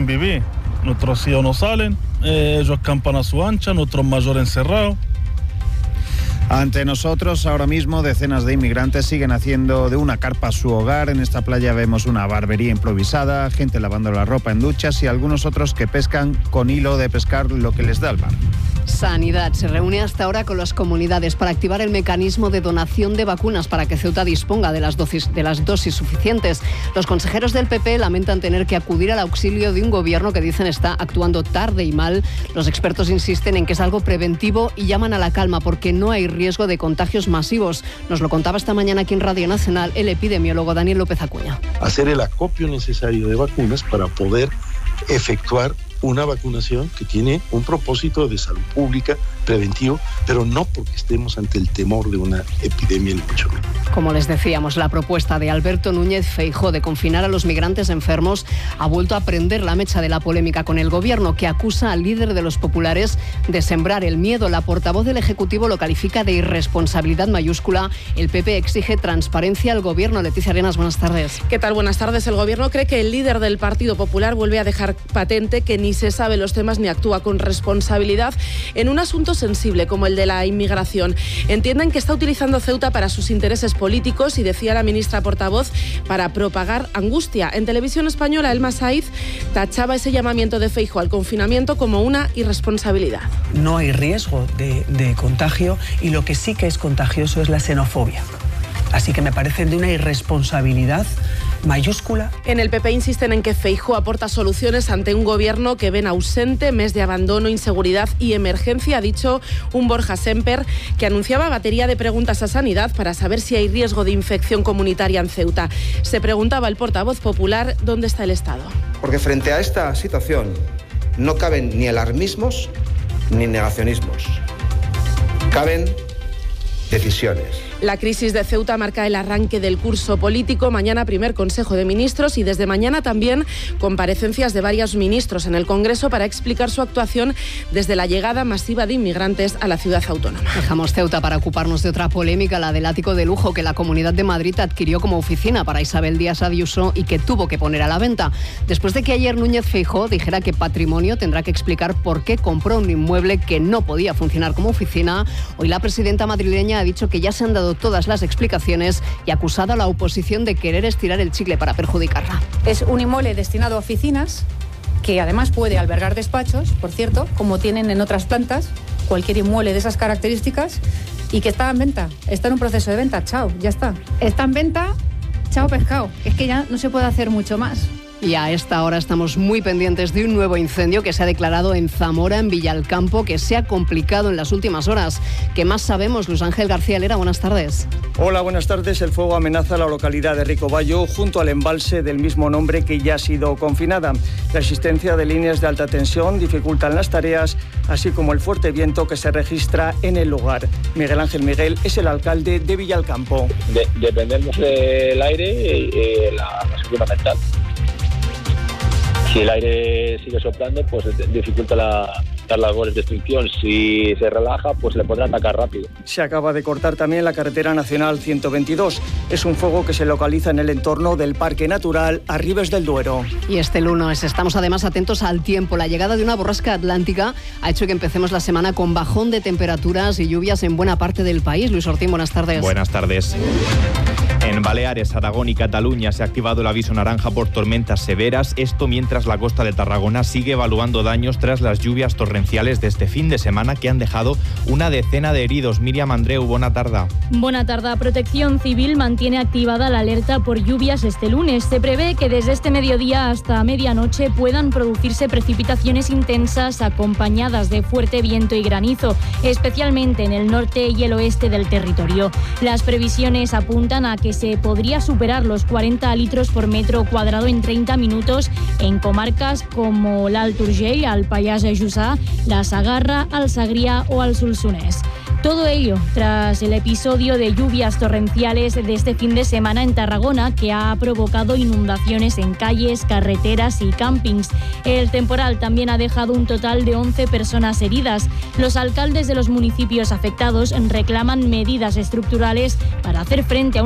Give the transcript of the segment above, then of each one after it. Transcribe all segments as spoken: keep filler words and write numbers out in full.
sin vivir. Nuestros hijos no salen, eh, ellos campan a su ancha, nuestros mayores encerrados. Ante nosotros, ahora mismo, decenas de inmigrantes siguen haciendo de una carpa su hogar. En esta playa vemos una barbería improvisada, gente lavando la ropa en duchas y algunos otros que pescan con hilo de pescar lo que les da el mar. Sanidad se reúne hasta ahora con las comunidades para activar el mecanismo de donación de vacunas para que Ceuta disponga de las dosis, de las dosis suficientes. Los consejeros del P P lamentan tener que acudir al auxilio de un gobierno que dicen está actuando tarde y mal. Los expertos insisten en que es algo preventivo y llaman a la calma porque no hay riesgo de contagios masivos. Nos lo contaba esta mañana aquí en Radio Nacional el epidemiólogo Daniel López Acuña. Hacer el acopio necesario de vacunas para poder efectuar una vacunación que tiene un propósito de salud pública preventivo, pero no porque estemos ante el temor de una epidemia, ni mucho menos. Como les decíamos, la propuesta de Alberto Núñez Feijóo de confinar a los migrantes enfermos ha vuelto a prender la mecha de la polémica con el gobierno, que acusa al líder de los populares de sembrar el miedo. La portavoz del Ejecutivo lo califica de irresponsabilidad mayúscula. El P P exige transparencia al gobierno. Leticia Arenas, buenas tardes. ¿Qué tal? Buenas tardes. El gobierno cree que el líder del Partido Popular vuelve a dejar patente que ni se sabe los temas ni actúa con responsabilidad en un asunto sensible como el de la inmigración. Entienden que está utilizando Ceuta para sus intereses políticos y, decía la ministra portavoz, para propagar angustia. En Televisión Española, Elma Saiz tachaba ese llamamiento de Feijóo al confinamiento como una irresponsabilidad. No hay riesgo de, de contagio y lo que sí que es contagioso es la xenofobia. Así que me parece de una irresponsabilidad mayúscula. En el P P insisten en que Feijóo aporta soluciones ante un gobierno que ven ausente, mes de abandono, inseguridad y emergencia, ha dicho un Borja Semper que anunciaba batería de preguntas a Sanidad para saber si hay riesgo de infección comunitaria en Ceuta. Se preguntaba el portavoz popular dónde está el Estado. Porque frente a esta situación no caben ni alarmismos ni negacionismos. Caben decisiones. La crisis de Ceuta marca el arranque del curso político. Mañana primer Consejo de Ministros y desde mañana también comparecencias de varios ministros en el Congreso para explicar su actuación desde la llegada masiva de inmigrantes a la ciudad autónoma. Dejamos Ceuta para ocuparnos de otra polémica, la del ático de lujo que la Comunidad de Madrid adquirió como oficina para Isabel Díaz Ayuso y que tuvo que poner a la venta. Después de que ayer Núñez Feijóo dijera que Patrimonio tendrá que explicar por qué compró un inmueble que no podía funcionar como oficina, hoy la presidenta madrileña ha dicho que ya se han dado todas las explicaciones y ha acusado a la oposición de querer estirar el chicle para perjudicarla. Es un inmueble destinado a oficinas que además puede albergar despachos, por cierto, como tienen en otras plantas, cualquier inmueble de esas características, y que está en venta, está en un proceso de venta, chao, ya está. Está en venta, chao pescado, es que ya no se puede hacer mucho más. Y a esta hora estamos muy pendientes de un nuevo incendio que se ha declarado en Zamora, en Villalcampo, que se ha complicado en las últimas horas. ¿Qué más sabemos? Luis Ángel García Lera, buenas tardes. Hola, buenas tardes. El fuego amenaza la localidad de Ricobayo, junto al embalse del mismo nombre que ya ha sido confinada. La existencia de líneas de alta tensión dificultan las tareas, así como el fuerte viento que se registra en el lugar. Miguel Ángel Miguel es el alcalde de Villalcampo. De, dependemos del aire y eh, la, la seguridad mental. Si el aire sigue soplando, pues dificulta la, las labores de extinción. Si se relaja, pues le podrá atacar rápido. Se acaba de cortar también la carretera nacional ciento veintidós. Es un fuego que se localiza en el entorno del Parque Natural Arribes del Duero. Y este lunes estamos además atentos al tiempo. La llegada de una borrasca atlántica ha hecho que empecemos la semana con bajón de temperaturas y lluvias en buena parte del país. Luis Ortín, buenas tardes. Buenas tardes. En Baleares, Aragón y Cataluña se ha activado el aviso naranja por tormentas severas. Esto mientras la costa de Tarragona sigue evaluando daños tras las lluvias torrenciales de este fin de semana que han dejado una decena de heridos. Miriam Andreu, buena tarde. Buena tarde. Protección Civil mantiene activada la alerta por lluvias este lunes. Se prevé que desde este mediodía hasta medianoche puedan producirse precipitaciones intensas acompañadas de fuerte viento y granizo, especialmente en el norte y el oeste del territorio. Las previsiones apuntan a que se podría superar los cuarenta litros por metro cuadrado en treinta minutos en comarcas como l'Alt Urgell, el Pallars Jussà, la Sagarra, el Segrià o el Solsonès. Todo ello tras el episodio de lluvias torrenciales de este fin de semana en Tarragona, que ha provocado inundaciones en calles, carreteras y campings. El temporal también ha dejado un total de once personas heridas. Los alcaldes de los municipios afectados reclaman medidas estructurales para hacer frente a unos episodios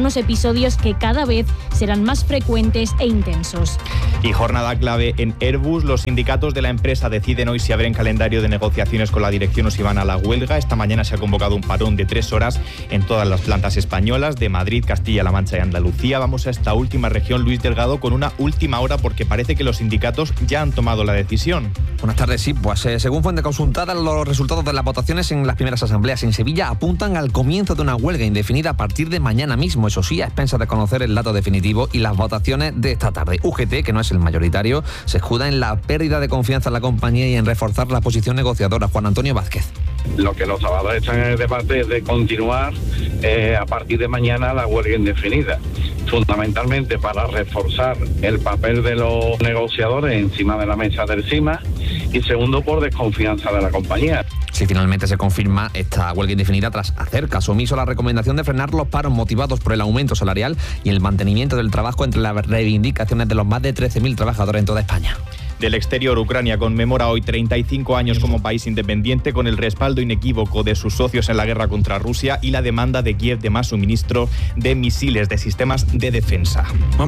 episodios que cada vez serán más frecuentes e intensos. Y jornada clave en Airbus. Los sindicatos de la empresa deciden hoy si abren calendario de negociaciones con la dirección o si van a la huelga. Esta mañana se ha convocado un parón de tres horas en todas las plantas españolas de Madrid, Castilla-La Mancha y Andalucía. Vamos a esta última región, Luis Delgado, con una última hora porque parece que los sindicatos ya han tomado la decisión. Buenas tardes, sí. Pues eh, según fuente consultada, los resultados de las votaciones en las primeras asambleas en Sevilla apuntan al comienzo de una huelga indefinida a partir de mañana mismo. Eso sí, a expensas de conocer el dato definitivo y las votaciones de esta tarde. U G T, que no es el mayoritario, se escuda en la pérdida de confianza en la compañía y en reforzar la posición negociadora. Juan Antonio Vázquez. Lo que los trabajadores están en el debate es de continuar eh, a partir de mañana la huelga indefinida, fundamentalmente para reforzar el papel de los negociadores encima de la mesa del C I M A y segundo por desconfianza de la compañía. Si finalmente se confirma esta huelga indefinida tras hacer caso omiso a la recomendación de frenar los paros motivados por el aumento salarial y el mantenimiento del trabajo entre las reivindicaciones de los más de trece mil trabajadores en toda España. Del exterior, Ucrania conmemora hoy treinta y cinco años como país independiente con el respaldo inequívoco de sus socios en la guerra contra Rusia y la demanda de Kiev de más suministro de misiles de sistemas de defensa.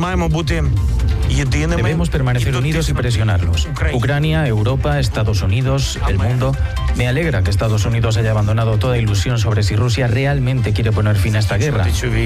Debemos permanecer unidos y presionarlos. Ucrania, Europa, Estados Unidos, el mundo. Me alegra que Estados Unidos haya abandonado toda ilusión sobre si Rusia realmente quiere poner fin a esta guerra.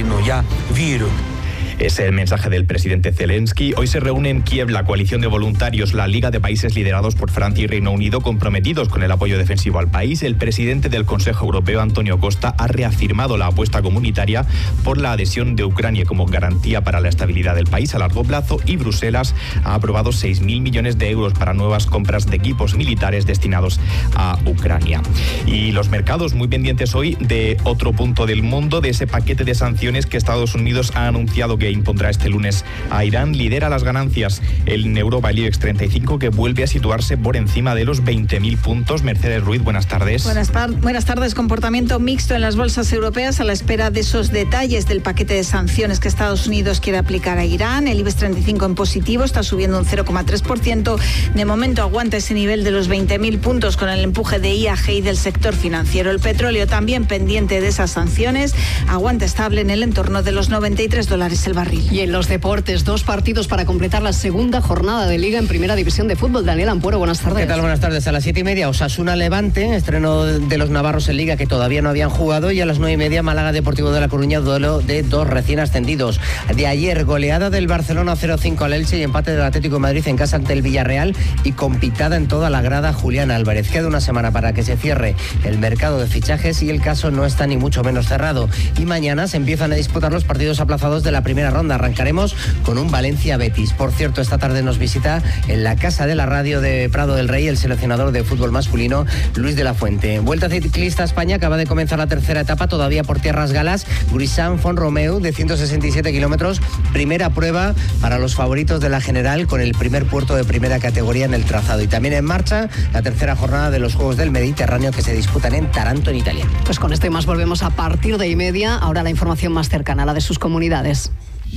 Es el mensaje del presidente Zelensky. Hoy se reúne en Kiev la coalición de voluntarios, la Liga de Países liderados por Francia y Reino Unido, comprometidos con el apoyo defensivo al país. El presidente del Consejo Europeo, Antonio Costa, ha reafirmado la apuesta comunitaria por la adhesión de Ucrania como garantía para la estabilidad del país a largo plazo y Bruselas ha aprobado seis mil millones de euros para nuevas compras de equipos militares destinados a Ucrania. Y los mercados muy pendientes hoy de otro punto del mundo, de ese paquete de sanciones que Estados Unidos ha anunciado que impondrá este lunes a Irán. Lidera las ganancias en Europa el IBEX treinta y cinco, que vuelve a situarse por encima de los veinte mil puntos. Mercedes Ruiz, buenas tardes. Buenas, buenas tardes. Comportamiento mixto en las bolsas europeas a la espera de esos detalles del paquete de sanciones que Estados Unidos quiere aplicar a Irán. El IBEX treinta y cinco en positivo, está subiendo un cero coma tres por ciento. De momento aguanta ese nivel de los veinte mil puntos con el empuje de I A G y del sector financiero. El petróleo también pendiente de esas sanciones, aguanta estable en el entorno de los noventa y tres dólares el barril. Y en los deportes, dos partidos para completar la segunda jornada de Liga en Primera División de Fútbol. Daniel Ampuero, buenas tardes. ¿Qué tal? Buenas tardes. A las siete y media, Osasuna Levante, estreno de los navarros en Liga que todavía no habían jugado, y a las nueve y media, Málaga Deportivo de La Coruña, duelo de dos recién ascendidos. De ayer, goleada del Barcelona cero cinco al Elche y empate del Atlético de Madrid en casa ante el Villarreal y con pitada en toda la grada Julián Álvarez. Queda una semana para que se cierre el mercado de fichajes y el caso no está ni mucho menos cerrado. Y mañana se empiezan a disputar los partidos aplazados de la primera ronda. Arrancaremos con un Valencia-Betis. Por cierto, esta tarde nos visita en la Casa de la Radio de Prado del Rey el seleccionador de fútbol masculino, Luis de la Fuente. Vuelta ciclista a España, acaba de comenzar la tercera etapa, todavía por tierras galas. Grisán Font-Romeu, de ciento sesenta y siete kilómetros. Primera prueba para los favoritos de la general, con el primer puerto de primera categoría en el trazado. Y también en marcha la tercera jornada de los Juegos del Mediterráneo, que se disputan en Taranto, en Italia. Pues con esto y más volvemos a partir de y media. Ahora la información más cercana, la de sus comunidades.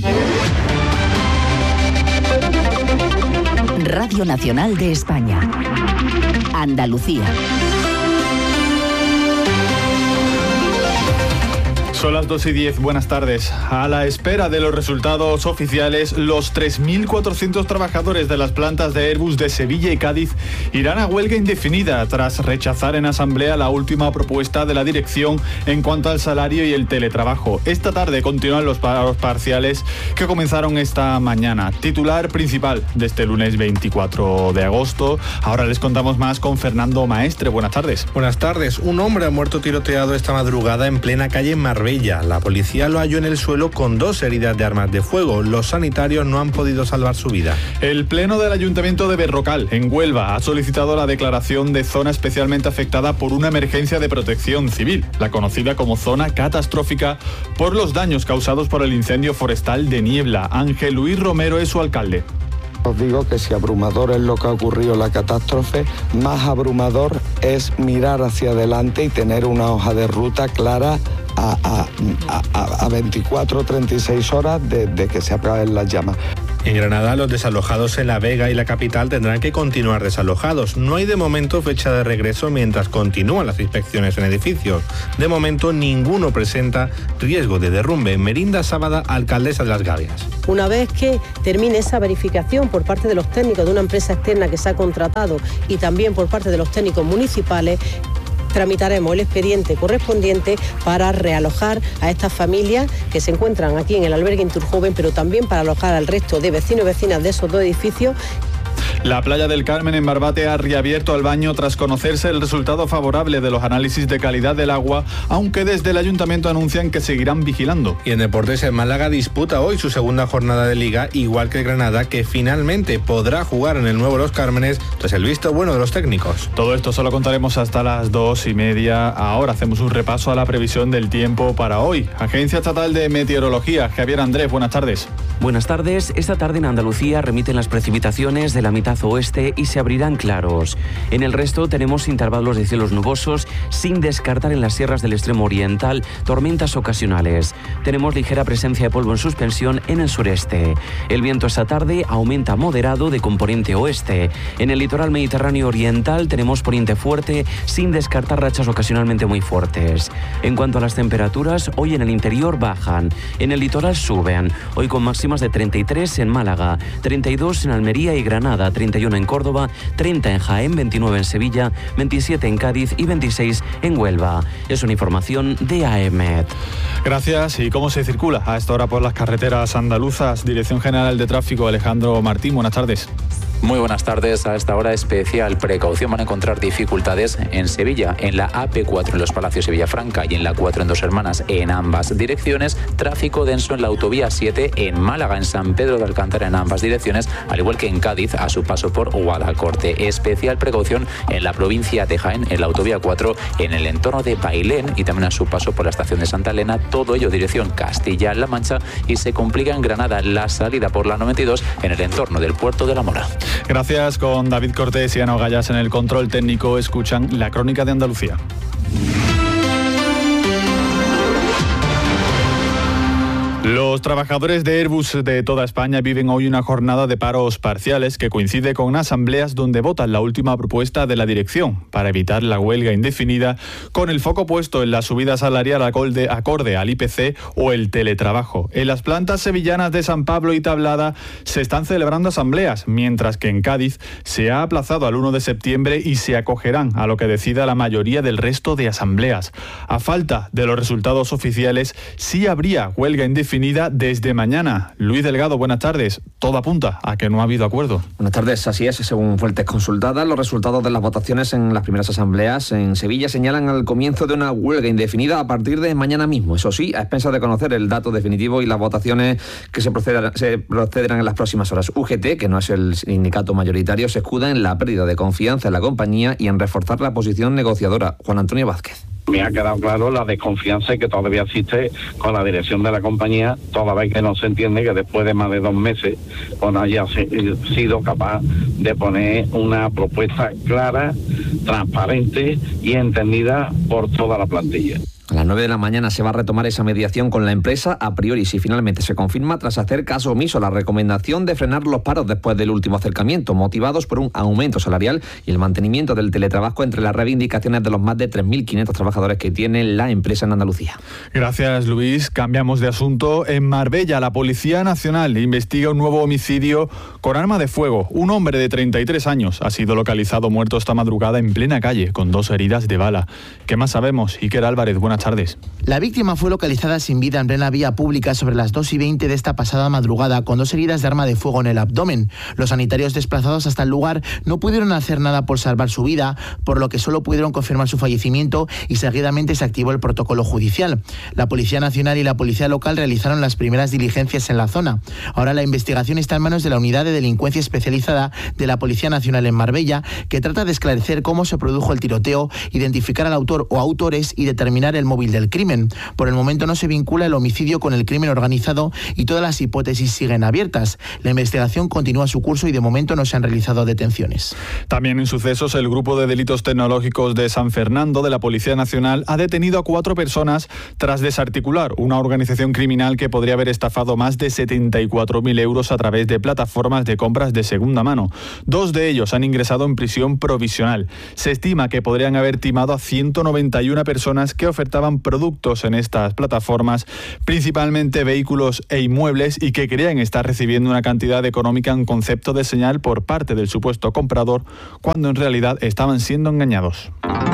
Radio Nacional de España. Andalucía. Son las dos y diez, buenas tardes. A la espera de los resultados oficiales, los tres mil cuatrocientos trabajadores de las plantas de Airbus de Sevilla y Cádiz irán a huelga indefinida tras rechazar en asamblea la última propuesta de la dirección en cuanto al salario y el teletrabajo. Esta tarde continúan los paros parciales que comenzaron esta mañana. Titular principal de este lunes veinticuatro de agosto. Ahora les contamos más con Fernando Maestre. Buenas tardes. Buenas tardes. Un hombre ha muerto tiroteado esta madrugada en plena calle Marbella. La policía lo halló en el suelo con dos heridas de armas de fuego. Los sanitarios no han podido salvar su vida. El Pleno del Ayuntamiento de Berrocal, en Huelva, ha solicitado la declaración de zona especialmente afectada por una emergencia de protección civil, la conocida como zona catastrófica, por los daños causados por el incendio forestal de Niebla. Ángel Luis Romero es su alcalde. Os digo que si abrumador es lo que ha ocurrido en la catástrofe, más abrumador es mirar hacia adelante y tener una hoja de ruta clara a, a, a, a veinticuatro o treinta y seis horas de, de que se acaben las llamas. En Granada, los desalojados en La Vega y la capital tendrán que continuar desalojados. No hay de momento fecha de regreso mientras continúan las inspecciones en edificios. De momento, ninguno presenta riesgo de derrumbe. Merinda Sábada, alcaldesa de Las Gavias. Una vez que termine esa verificación por parte de los técnicos de una empresa externa que se ha contratado y también por parte de los técnicos municipales, tramitaremos el expediente correspondiente para realojar a estas familias que se encuentran aquí en el albergue Inturjoven, pero también para alojar al resto de vecinos y vecinas de esos dos edificios. La playa del Carmen en Barbate ha reabierto al baño tras conocerse el resultado favorable de los análisis de calidad del agua, aunque desde el ayuntamiento anuncian que seguirán vigilando. Y en deportes, el Málaga disputa hoy su segunda jornada de Liga, igual que el Granada, que finalmente podrá jugar en el nuevo Los Cármenes tras el visto bueno de los técnicos. Todo esto solo contaremos hasta las dos y media. Ahora hacemos un repaso a la previsión del tiempo para hoy. Agencia Estatal de Meteorología, Javier Andrés, buenas tardes. Buenas tardes. Esta tarde en Andalucía remiten las precipitaciones de la mitad oeste y se abrirán claros. En el resto tenemos intervalos de cielos nubosos, sin descartar en las sierras del extremo oriental tormentas ocasionales. Tenemos ligera presencia de polvo en suspensión en el sureste. El viento esta tarde aumenta moderado de componente oeste. En el litoral mediterráneo oriental tenemos poniente fuerte, sin descartar rachas ocasionalmente muy fuertes. En cuanto a las temperaturas, hoy en el interior bajan, en el litoral suben, hoy con máximas de treinta y tres en Málaga, treinta y dos en Almería y Granada, treinta y uno en Córdoba, treinta en Jaén, veintinueve en Sevilla, veintisiete en Cádiz y veintiséis en Huelva. Es una información de AEMET. Gracias. ¿Y cómo se circula a esta hora por las carreteras andaluzas? Dirección General de Tráfico, Alejandro Martín, buenas tardes. Muy buenas tardes. A esta hora especial precaución. Van a encontrar dificultades en Sevilla, en la A P cuatro en los Palacios de Villafranca y en la cuatro en Dos Hermanas en ambas direcciones. Tráfico denso en la autovía siete en Málaga, en San Pedro de Alcántara en ambas direcciones, al igual que en Cádiz a su paso por Guadalcorte. Especial precaución en la provincia de Jaén, en la autovía cuatro, en el entorno de Bailén y también a su paso por la estación de Santa Elena. Todo ello dirección Castilla-La Mancha, y se complica en Granada la salida por la noventa y dos en el entorno del Puerto de la Mora. Gracias. Con David Cortés y Ana Gallas en el control técnico, escuchan la Crónica de Andalucía. Los trabajadores de Airbus de toda España viven hoy una jornada de paros parciales que coincide con asambleas donde votan la última propuesta de la dirección para evitar la huelga indefinida, con el foco puesto en la subida salarial acorde, acorde al I P C o el teletrabajo. En las plantas sevillanas de San Pablo y Tablada se están celebrando asambleas, mientras que en Cádiz se ha aplazado al primero de septiembre y se acogerán a lo que decida la mayoría del resto de asambleas. A falta de los resultados oficiales, sí habría huelga indefinida desde mañana. Luis Delgado, buenas tardes. Todo apunta a que no ha habido acuerdo. Buenas tardes, así es. Según fuentes consultadas, los resultados de las votaciones en las primeras asambleas en Sevilla señalan al comienzo de una huelga indefinida a partir de mañana mismo. Eso sí, a expensas de conocer el dato definitivo y las votaciones que se procederán, se procederán en las próximas horas. U G T, que no es el sindicato mayoritario, se escuda en la pérdida de confianza en la compañía y en reforzar la posición negociadora. Juan Antonio Vázquez. Me ha quedado claro la desconfianza que todavía existe con la dirección de la compañía, toda vez que no se entiende que después de más de dos meses pues no haya sido capaz de poner una propuesta clara, transparente y entendida por toda la plantilla. A las nueve de la mañana se va a retomar esa mediación con la empresa, a priori si finalmente se confirma, tras hacer caso omiso a la recomendación de frenar los paros después del último acercamiento, motivados por un aumento salarial y el mantenimiento del teletrabajo entre las reivindicaciones de los más de tres mil quinientos trabajadores que tiene la empresa en Andalucía. Gracias, Luis. Cambiamos de asunto. En Marbella, la Policía Nacional investiga un nuevo homicidio con arma de fuego. Un hombre de treinta y tres años ha sido localizado muerto esta madrugada en plena calle, con dos heridas de bala. ¿Qué más sabemos? Iker Álvarez, buenas tardes. La víctima fue localizada sin vida en plena vía pública sobre las dos y veinte de esta pasada madrugada, con dos heridas de arma de fuego en el abdomen. Los sanitarios desplazados hasta el lugar no pudieron hacer nada por salvar su vida, por lo que solo pudieron confirmar su fallecimiento y seguidamente se activó el protocolo judicial. La Policía Nacional y la Policía Local realizaron las primeras diligencias en la zona. Ahora la investigación está en manos de la Unidad de Delincuencia Especializada de la Policía Nacional en Marbella, que trata de esclarecer cómo se produjo el tiroteo, identificar al autor o autores y determinar el móvil del crimen. Por el momento no se vincula el homicidio con el crimen organizado y todas las hipótesis siguen abiertas. La investigación continúa su curso y de momento no se han realizado detenciones. También en sucesos, el Grupo de Delitos Tecnológicos de San Fernando de la Policía Nacional ha detenido a cuatro personas tras desarticular una organización criminal que podría haber estafado más de setenta y cuatro mil euros a través de plataformas de compras de segunda mano. Dos de ellos han ingresado en prisión provisional. Se estima que podrían haber timado a ciento noventa y una personas que ofertaban productos en estas plataformas, principalmente vehículos e inmuebles, y que creían estar recibiendo una cantidad económica en concepto de señal por parte del supuesto comprador, cuando en realidad estaban siendo engañados.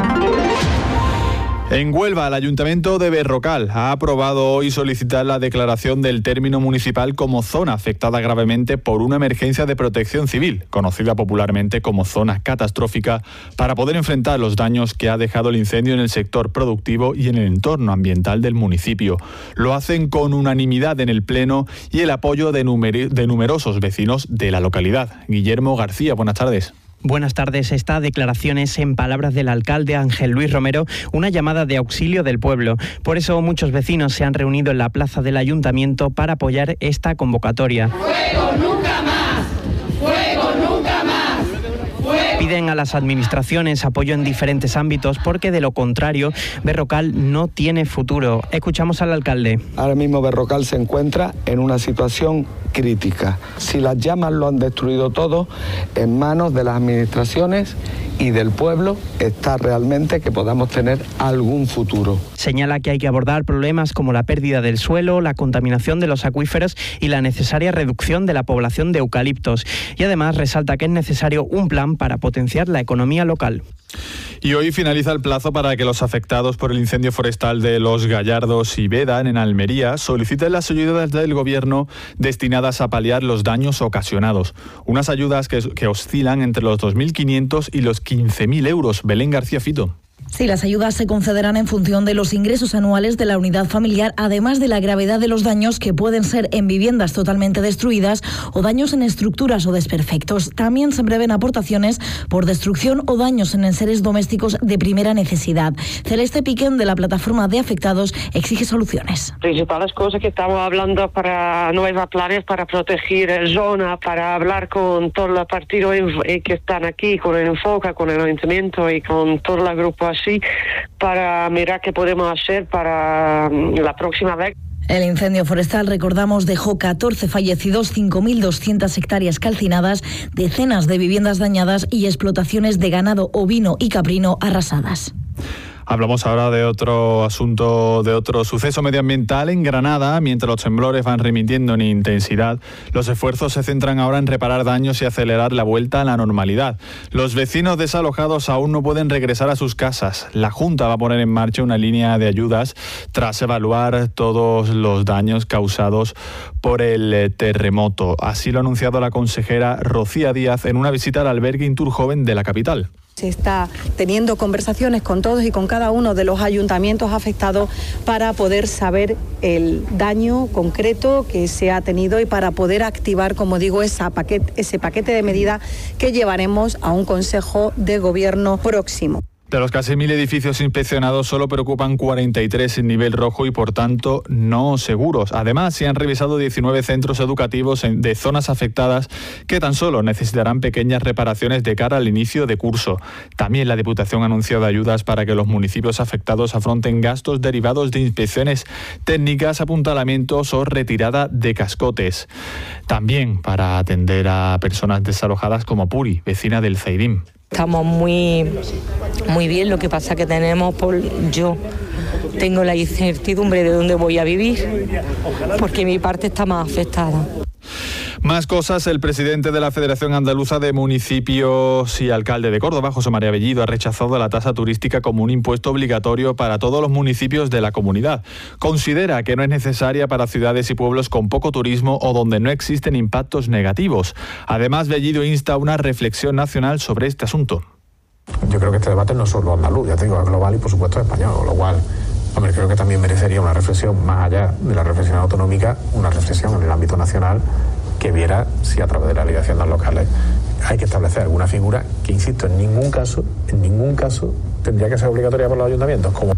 En Huelva, el Ayuntamiento de Berrocal ha aprobado hoy solicitar la declaración del término municipal como zona afectada gravemente por una emergencia de protección civil, conocida popularmente como zona catastrófica, para poder enfrentar los daños que ha dejado el incendio en el sector productivo y en el entorno ambiental del municipio. Lo hacen con unanimidad en el Pleno y el apoyo de, numer- de numerosos vecinos de la localidad. Guillermo García, buenas tardes. Buenas tardes. Esta declaración es, en palabras del alcalde Ángel Luis Romero, una llamada de auxilio del pueblo. Por eso muchos vecinos se han reunido en la plaza del ayuntamiento para apoyar esta convocatoria. ¡Fuego nunca más! ¡Fuego nunca más! ¡Fuego! Piden a las administraciones apoyo en diferentes ámbitos porque, de lo contrario, Berrocal no tiene futuro. Escuchamos al alcalde. Ahora mismo Berrocal se encuentra en una situación crítica. Si las llamas lo han destruido todo, en manos de las administraciones y del pueblo está realmente que podamos tener algún futuro. Señala que hay que abordar problemas como la pérdida del suelo, la contaminación de los acuíferos y la necesaria reducción de la población de eucaliptos. Y además resalta que es necesario un plan para potenciar la economía local. Y hoy finaliza el plazo para que los afectados por el incendio forestal de Los Gallardos y Vedan, en Almería, soliciten las ayudas del Gobierno destinadas a paliar los daños ocasionados. Unas ayudas que, que oscilan entre los dos mil quinientos y los quince mil euros. Belén García Fito. Sí, las ayudas se concederán en función de los ingresos anuales de la unidad familiar, además de la gravedad de los daños, que pueden ser en viviendas totalmente destruidas o daños en estructuras o desperfectos. También se prevén aportaciones por destrucción o daños en enseres domésticos de primera necesidad. Celeste Piquén, de la plataforma de afectados, exige soluciones. Principales cosas que estamos hablando para nuevos planes para proteger la zona, para hablar con todos los partidos que están aquí, con el Enfoca, con el Ayuntamiento y con todo el grupo así, para mirar qué podemos hacer para la próxima vez. El incendio forestal, recordamos, dejó catorce fallecidos, cinco mil doscientas hectáreas calcinadas, decenas de viviendas dañadas y explotaciones de ganado ovino y caprino arrasadas. Hablamos ahora de otro asunto, de otro suceso medioambiental en Granada. Mientras los temblores van remitiendo en intensidad, los esfuerzos se centran ahora en reparar daños y acelerar la vuelta a la normalidad. Los vecinos desalojados aún no pueden regresar a sus casas. La Junta va a poner en marcha una línea de ayudas tras evaluar todos los daños causados por el terremoto. Así lo ha anunciado la consejera Rocía Díaz en una visita al albergue Inturjoven de la capital. Se está teniendo conversaciones con todos y con cada uno de los ayuntamientos afectados para poder saber el daño concreto que se ha tenido y para poder activar, como digo, esa paquete, ese paquete de medidas que llevaremos a un Consejo de Gobierno próximo. De los casi mil edificios inspeccionados, solo preocupan cuarenta y tres en nivel rojo y, por tanto, no seguros. Además, se han revisado diecinueve centros educativos de zonas afectadas que tan solo necesitarán pequeñas reparaciones de cara al inicio de curso. También la Diputación ha anunciado ayudas para que los municipios afectados afronten gastos derivados de inspecciones técnicas, apuntalamientos o retirada de cascotes. También para atender a personas desalojadas como Puri, vecina del Zaidim. Estamos muy, muy bien, lo que pasa que tenemos, por, yo tengo la incertidumbre de dónde voy a vivir, porque mi parte está más afectada. Más cosas. El presidente de la Federación Andaluza de Municipios y alcalde de Córdoba, José María Bellido, ha rechazado la tasa turística como un impuesto obligatorio para todos los municipios de la comunidad. Considera que no es necesaria para ciudades y pueblos con poco turismo o donde no existen impactos negativos. Además, Bellido insta a una reflexión nacional sobre este asunto. Yo creo que este debate no es solo andaluz, ya te digo, es global y por supuesto español, con lo cual, hombre, creo que también merecería una reflexión más allá de la reflexión autonómica, una reflexión en el ámbito nacional que viera si a través de la ley de haciendas locales hay que establecer alguna figura que, insisto, en ningún caso, en ningún caso tendría que ser obligatoria por los ayuntamientos. Como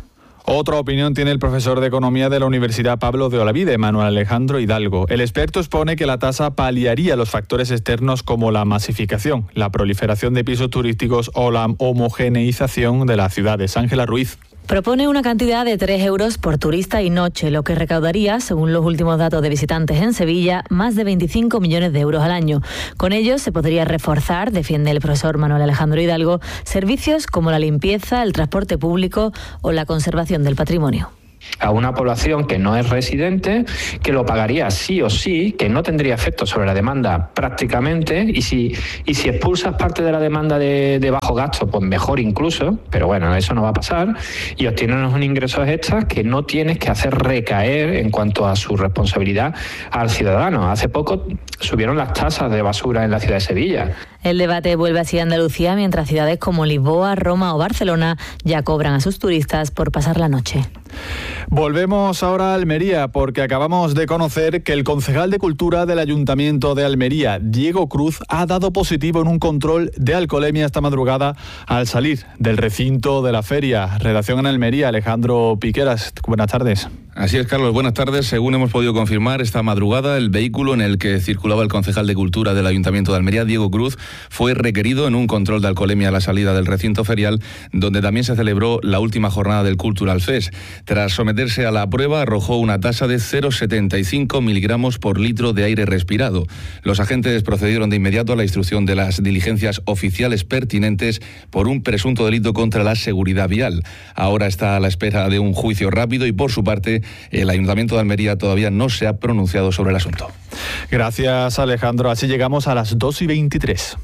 Otra opinión tiene el profesor de Economía de la Universidad Pablo de Olavide, Manuel Alejandro Hidalgo. El experto expone que la tasa paliaría los factores externos como la masificación, la proliferación de pisos turísticos o la homogeneización de las ciudades. Ángela Ruiz. Propone una cantidad de tres euros por turista y noche, lo que recaudaría, según los últimos datos de visitantes en Sevilla, más de veinticinco millones de euros al año. Con ello se podría reforzar, defiende el profesor Manuel Alejandro Hidalgo, servicios como la limpieza, el transporte público o la conservación del patrimonio. A una población que no es residente, que lo pagaría sí o sí, que no tendría efecto sobre la demanda prácticamente, y si, y si expulsas parte de la demanda de, de bajo gasto, pues mejor incluso, pero bueno, eso no va a pasar, y obtienes unos ingresos extras que no tienes que hacer recaer en cuanto a su responsabilidad al ciudadano. Hace poco subieron las tasas de basura en la ciudad de Sevilla. El debate vuelve así a Andalucía, mientras ciudades como Lisboa, Roma o Barcelona ya cobran a sus turistas por pasar la noche. Volvemos ahora a Almería, porque acabamos de conocer que el concejal de Cultura del Ayuntamiento de Almería, Diego Cruz, ha dado positivo en un control de alcoholemia esta madrugada al salir del recinto de la feria. Redacción en Almería, Alejandro Piqueras. Buenas tardes. Así es, Carlos, buenas tardes. Según hemos podido confirmar esta madrugada, el vehículo en el que circulaba el concejal de Cultura del Ayuntamiento de Almería, Diego Cruz, fue requerido en un control de alcoholemia a la salida del recinto ferial, donde también se celebró la última jornada del Cultural Fest. Tras someterse a la prueba, arrojó una tasa de cero coma setenta y cinco miligramos por litro de aire respirado. Los agentes procedieron de inmediato a la instrucción de las diligencias oficiales pertinentes por un presunto delito contra la seguridad vial. Ahora está a la espera de un juicio rápido y, por su parte, el Ayuntamiento de Almería todavía no se ha pronunciado sobre el asunto. Gracias, Alejandro. Así llegamos a las dos y veintitrés.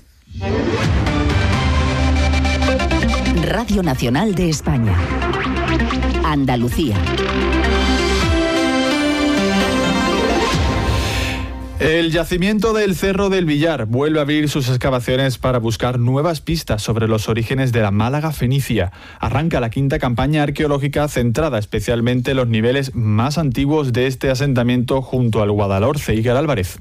Radio Nacional de España. Andalucía. El yacimiento del Cerro del Villar vuelve a abrir sus excavaciones para buscar nuevas pistas sobre los orígenes de la Málaga fenicia. Arranca la quinta campaña arqueológica centrada especialmente en los niveles más antiguos de este asentamiento junto al Guadalhorce. Iker Álvarez.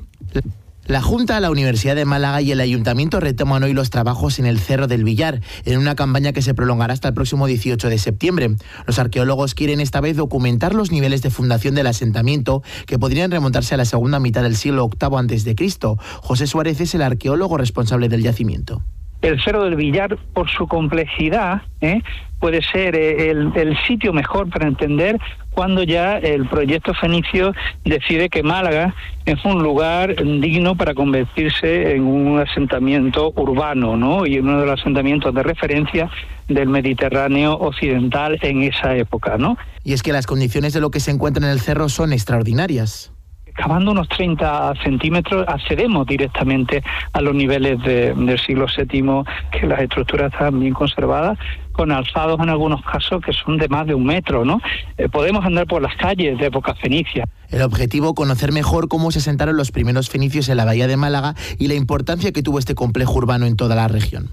La Junta, la Universidad de Málaga y el Ayuntamiento retoman hoy los trabajos en el Cerro del Villar, en una campaña que se prolongará hasta el próximo dieciocho de septiembre. Los arqueólogos quieren esta vez documentar los niveles de fundación del asentamiento, que podrían remontarse a la segunda mitad del siglo octavo antes de Cristo. José Suárez es el arqueólogo responsable del yacimiento. El Cerro del Villar, por su complejidad, ¿eh? puede ser el, el sitio mejor para entender cuando ya el proyecto fenicio decide que Málaga es un lugar digno para convertirse en un asentamiento urbano, ¿no? Y uno de los asentamientos de referencia del Mediterráneo occidental en esa época, ¿no? Y es que las condiciones de lo que se encuentra en el cerro son extraordinarias. Cavando unos treinta centímetros accedemos directamente a los niveles de, del siglo séptimo, que las estructuras están bien conservadas, con alzados en algunos casos que son de más de un metro, ¿no? Eh, podemos andar por las calles de época fenicia. El objetivo, conocer mejor cómo se asentaron los primeros fenicios en la bahía de Málaga y la importancia que tuvo este complejo urbano en toda la región.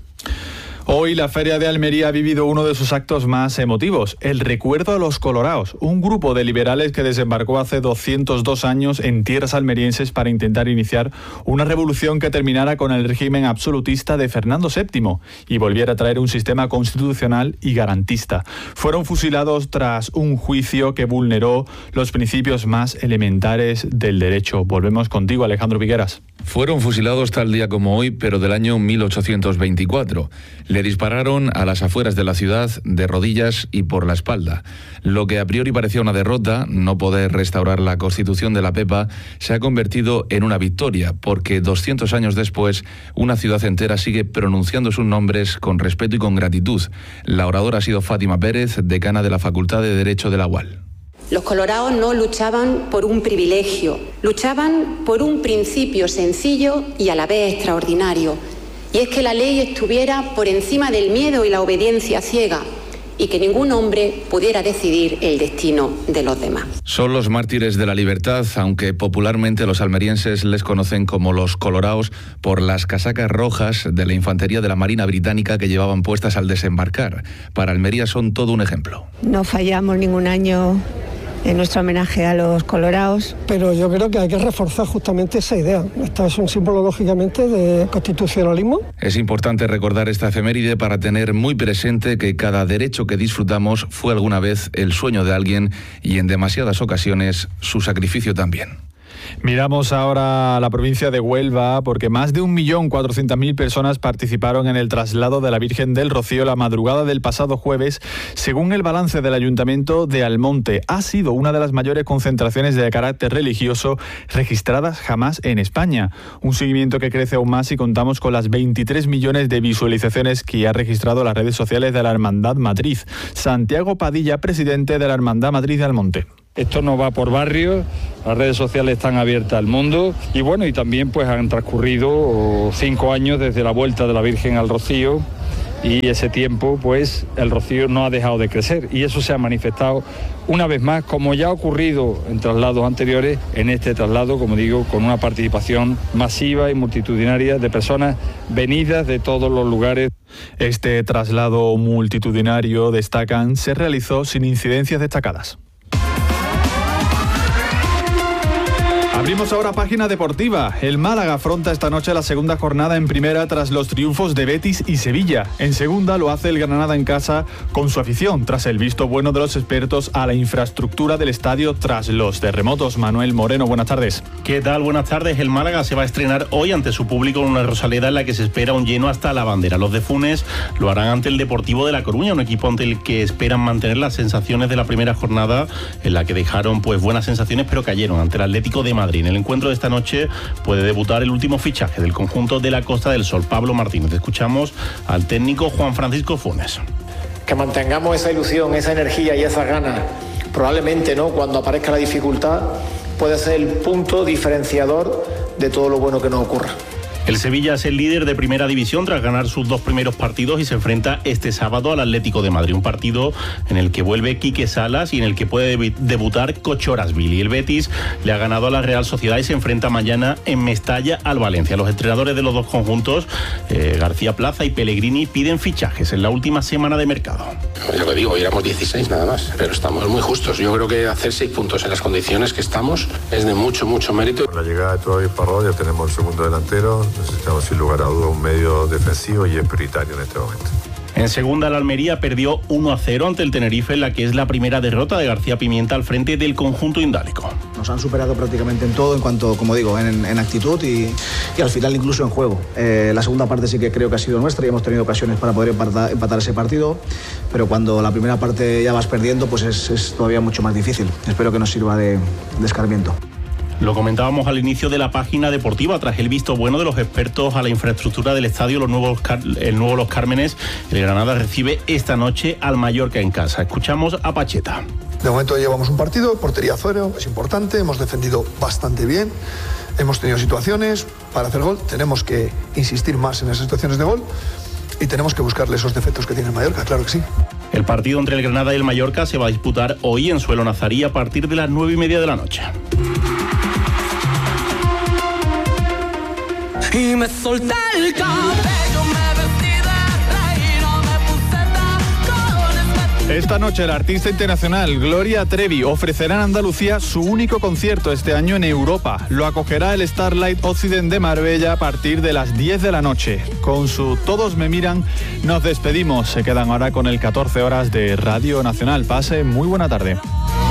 Hoy la Feria de Almería ha vivido uno de sus actos más emotivos, el recuerdo a los coloraos, un grupo de liberales que desembarcó hace doscientos dos años en tierras almerienses para intentar iniciar una revolución que terminara con el régimen absolutista de Fernando séptimo y volviera a traer un sistema constitucional y garantista. Fueron fusilados tras un juicio que vulneró los principios más elementares del derecho. Volvemos contigo, Alejandro Piqueras. Fueron fusilados tal día como hoy, pero del año mil ochocientos veinticuatro. Le dispararon a las afueras de la ciudad, de rodillas y por la espalda. Lo que a priori parecía una derrota, no poder restaurar la Constitución de la Pepa, se ha convertido en una victoria, porque doscientos años después, una ciudad entera sigue pronunciando sus nombres con respeto y con gratitud. La oradora ha sido Fátima Pérez, decana de la Facultad de Derecho de la U A L. Los colorados no luchaban por un privilegio, luchaban por un principio sencillo y a la vez extraordinario, y es que la ley estuviera por encima del miedo y la obediencia ciega, y que ningún hombre pudiera decidir el destino de los demás. Son los mártires de la libertad, aunque popularmente los almerienses les conocen como los coloraos por las casacas rojas de la infantería de la Marina Británica que llevaban puestas al desembarcar. Para Almería son todo un ejemplo. No fallamos ningún año en nuestro homenaje a los colorados. Pero yo creo que hay que reforzar justamente esa idea. Esta es un símbolo, lógicamente, de constitucionalismo. Es importante recordar esta efeméride para tener muy presente que cada derecho que disfrutamos fue alguna vez el sueño de alguien y en demasiadas ocasiones su sacrificio también. Miramos ahora a la provincia de Huelva porque más de un millón cuatrocientas mil personas participaron en el traslado de la Virgen del Rocío la madrugada del pasado jueves, según el balance del Ayuntamiento de Almonte. Ha sido una de las mayores concentraciones de carácter religioso registradas jamás en España. Un seguimiento que crece aún más y contamos con las veintitrés millones de visualizaciones que ha registrado las redes sociales de la Hermandad Matriz. Santiago Padilla, presidente de la Hermandad Matriz de Almonte. Esto no va por barrios, las redes sociales están abiertas al mundo y bueno, y también pues han transcurrido cinco años desde la vuelta de la Virgen al Rocío y ese tiempo pues el Rocío no ha dejado de crecer y eso se ha manifestado una vez más, como ya ha ocurrido en traslados anteriores, en este traslado, como digo, con una participación masiva y multitudinaria de personas venidas de todos los lugares. Este traslado multitudinario, destacan, se realizó sin incidencias destacadas. Abrimos ahora página deportiva. El Málaga afronta esta noche la segunda jornada en primera tras los triunfos de Betis y Sevilla. En segunda lo hace el Granada en casa con su afición, tras el visto bueno de los expertos a la infraestructura del estadio tras los terremotos. Manuel Moreno, buenas tardes. ¿Qué tal? Buenas tardes. El Málaga se va a estrenar hoy ante su público en una Rosaleda en la que se espera un lleno hasta la bandera. Los de Funes lo harán ante el Deportivo de La Coruña, un equipo ante el que esperan mantener las sensaciones de la primera jornada en la que dejaron pues buenas sensaciones pero cayeron ante el Atlético de Madrid. En el encuentro de esta noche puede debutar el último fichaje del conjunto de la Costa del Sol, Pablo Martínez. Escuchamos al técnico Juan Francisco Funes. Que mantengamos esa ilusión, esa energía y esas ganas, probablemente no cuando aparezca la dificultad, puede ser el punto diferenciador de todo lo bueno que nos ocurra. El Sevilla es el líder de primera división tras ganar sus dos primeros partidos y se enfrenta este sábado al Atlético de Madrid, un partido en el que vuelve Quique Salas y en el que puede debutar Kochorasvili. El Betis le ha ganado a la Real Sociedad y se enfrenta mañana en Mestalla al Valencia. Los entrenadores de los dos conjuntos, eh, García Plaza y Pellegrini, piden fichajes en la última semana de mercado. Ya lo digo, éramos dieciséis nada más, pero estamos muy justos. Yo creo que hacer seis puntos en las condiciones que estamos es de mucho, mucho mérito. Con la llegada de Toby Parró ya tenemos el segundo delantero. Necesitamos sin lugar a duda un medio defensivo y es prioritario en este momento. En segunda, la Almería perdió uno a cero ante el Tenerife, en la que es la primera derrota de García Pimienta al frente del conjunto indálico. Nos han superado prácticamente en todo, en cuanto, como digo, en, en actitud y, y al final incluso en juego. Eh, la segunda parte sí que creo que ha sido nuestra y hemos tenido ocasiones para poder empatar, empatar ese partido, pero cuando la primera parte ya vas perdiendo, pues es, es todavía mucho más difícil. Espero que nos sirva de, de escarmiento. Lo comentábamos al inicio de la página deportiva, tras el visto bueno de los expertos a la infraestructura del estadio, los nuevos, el nuevo Los Cármenes, el Granada recibe esta noche al Mallorca en casa. Escuchamos a Pacheta. De momento llevamos un partido, portería cero, es importante, hemos defendido bastante bien, hemos tenido situaciones para hacer gol, tenemos que insistir más en esas situaciones de gol y tenemos que buscarle esos defectos que tiene el Mallorca, claro que sí. El partido entre el Granada y el Mallorca se va a disputar hoy en suelo nazarí a partir de las nueve y media de la noche. Y me solté el cabello, me vestí de reina, me puse tacones. Esta noche la artista internacional Gloria Trevi ofrecerá en Andalucía su único concierto este año en Europa. Lo acogerá el Starlight Occident de Marbella a partir de las diez de la noche. Con su Todos me miran, nos despedimos. Se quedan ahora con el catorce horas de Radio Nacional. Pase muy buena tarde.